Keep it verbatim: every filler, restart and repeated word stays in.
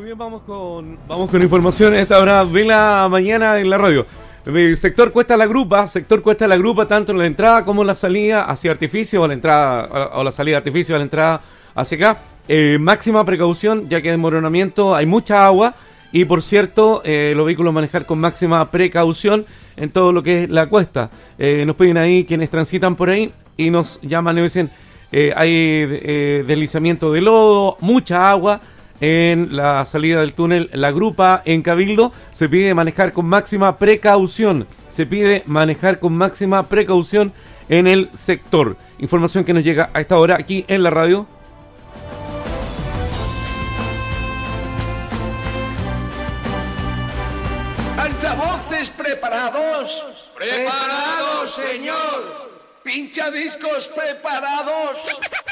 bien, vamos con, vamos con información a esta hora de la mañana en la radio. Sector Cuesta La Grupa, sector Cuesta La Grupa, tanto en la entrada como en la salida hacia Artificio, o la entrada, o la salida de Artificio, a la entrada hacia acá. Eh, máxima precaución, ya que hay desmoronamiento, hay mucha agua, y por cierto, eh, los vehículos manejar con máxima precaución en todo lo que es la cuesta. Eh, nos piden ahí quienes transitan por ahí, y nos llaman y dicen, eh, hay eh, deslizamiento de lodo, mucha agua en la salida del túnel La Grupa en Cabildo. Se pide manejar con máxima precaución, se pide manejar con máxima precaución en el sector. Información que nos llega a esta hora aquí en la radio. Altavoces preparados. Preparados, señor. Pinchadiscos preparados.